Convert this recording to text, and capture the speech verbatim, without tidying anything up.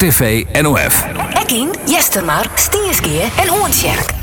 R T V N O F. Ekin, Jestermar, Stienskeer en Oornsjerk.